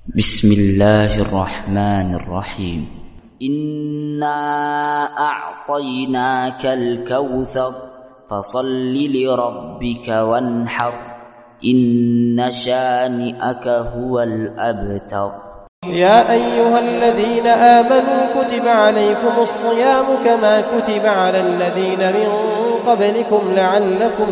بسم الله الرحمن الرحيم. إنا أعطيناك الكوثر فصل لربك وانحر إن شانئك هو الأبتر. يا أيها الذين آمنوا كتب عليكم الصيام كما كتب على الذين من قبلكم لعلكم